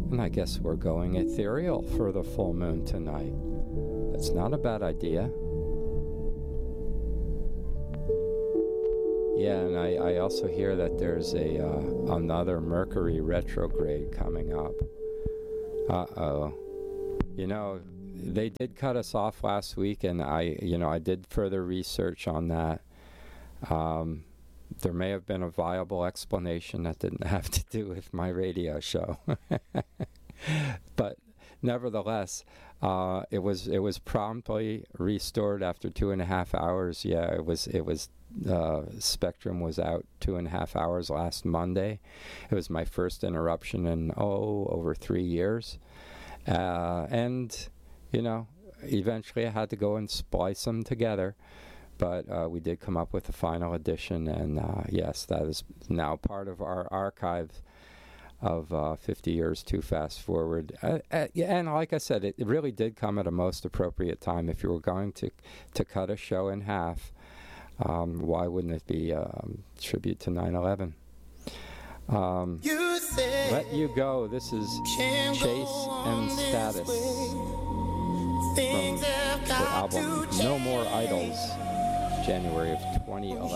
And I guess we're going ethereal for the full moon tonight. That's not a bad idea. Yeah, and I also hear that there's another Mercury retrograde coming up. Uh-oh. You know, they did cut us off last week, and I did further research on that. There may have been a viable explanation that didn't have to do with my radio show. But nevertheless, it was promptly restored after 2.5 hours. Yeah, it was Spectrum was out 2.5 hours last Monday. It was my first interruption in over 3 years, and eventually I had to go and splice them together. But we did come up with a final edition, and yes, that is now part of our archive of 50 years too fast forward. And like I said, it really did come at a most appropriate time. If you were going to cut a show in half, why wouldn't it be tribute to 9/11? Let You Go. This is Chase and Status from the album No More Idols, January of 2011.